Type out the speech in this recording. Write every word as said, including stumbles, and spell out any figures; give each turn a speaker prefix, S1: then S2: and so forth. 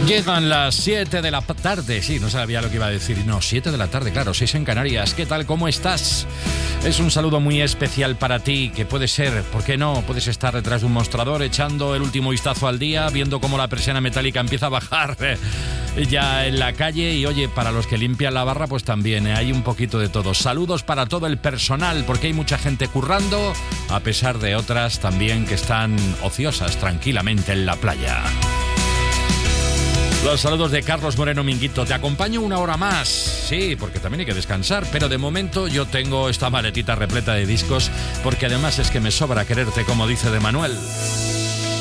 S1: Llegan las siete de la tarde, sí, no sabía lo que iba a decir, no, siete de la tarde, claro, seis en Canarias. ¿Qué tal, cómo estás? Es un saludo muy especial para ti, que puede ser, ¿por qué no? Puedes estar detrás de un mostrador echando el último vistazo al día, viendo cómo la persiana metálica empieza a bajar eh, ya en la calle y, oye, para los que limpian la barra, pues también eh, hay un poquito de todo. Saludos para todo el personal, porque hay mucha gente currando, a pesar de otras también que están ociosas tranquilamente en la playa. Los saludos de Carlos Moreno Minguito. Te acompaño una hora más. Sí, porque también hay que descansar. Pero de momento yo tengo esta maletita repleta de discos, porque además es que me sobra quererte, como dice de Manuel.